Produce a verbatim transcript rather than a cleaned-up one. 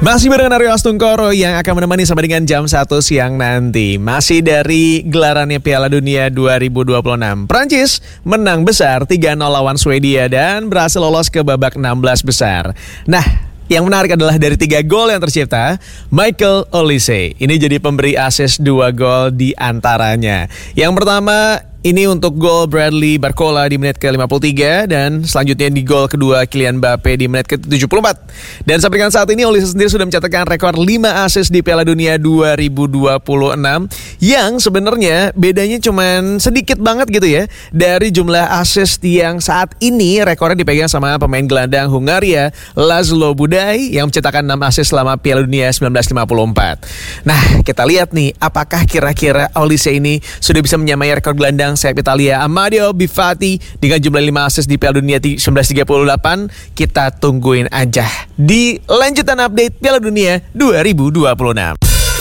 Masih barengan Aryo Astungkoro yang akan menemani sampai dengan jam satu siang nanti. Masih dari gelarannya Piala Dunia dua ribu dua puluh enam. Prancis menang besar tiga nol lawan Swedia dan berhasil lolos ke babak enam belas besar. Nah, yang menarik adalah dari tiga gol yang tercipta, Michael Olise ini jadi pemberi assist dua gol di antaranya. Yang pertama ini untuk gol Bradley Barcola di menit ke lima puluh tiga dan selanjutnya di gol kedua Kylian Mbappe di menit ke tujuh puluh empat. Dan sampai dengan saat ini Olise sendiri sudah mencatatkan rekor lima assist di Piala Dunia dua ribu dua puluh enam yang sebenarnya bedanya cuman sedikit banget gitu ya dari jumlah assist yang saat ini rekornya dipegang sama pemain gelandang Hungaria Laszlo Budaj yang mencetakkan enam assist selama Piala Dunia seribu sembilan ratus lima puluh empat. Nah, kita lihat nih apakah kira-kira Olise ini sudah bisa menyamai rekor gelandang sayap Italia Amedeo Buffati dengan jumlah lima assist di Piala Dunia seribu sembilan ratus tiga puluh delapan. Kita tungguin aja di lanjutan update Piala Dunia dua ribu dua puluh enam.